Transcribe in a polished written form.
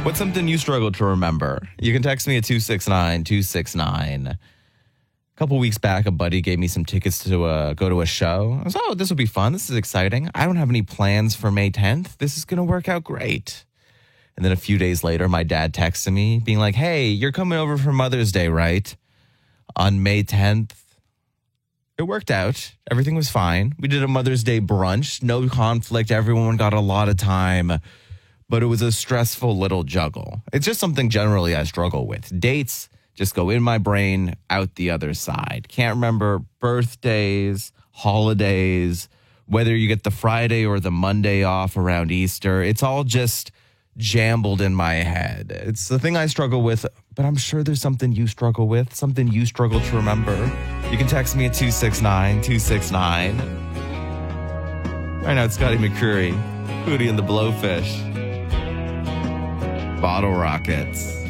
What's something you struggle to remember? You can text me at 269-269. A couple weeks back, a buddy gave me some tickets to go to a show. I was, this will be fun. This is exciting. I don't have any plans for May 10th. This is going to work out great. And then a few days later, my dad texted me being like, hey, you're coming over for Mother's Day, right? On May 10th. It worked out. Everything was fine. We did a Mother's Day brunch. No conflict. Everyone got a lot of time. But it was a stressful little juggle. It's just something generally I struggle with. Dates just go in my brain, out the other side. Can't remember birthdays, holidays, whether you get the Friday or the Monday off around Easter. It's all just jumbled in my head. It's the thing I struggle with, but I'm sure there's something you struggle with, something you struggle to remember. You can text me at 269-269. Right now, it's Scotty McCreery, Hootie and the Blowfish. Bottle Rockets.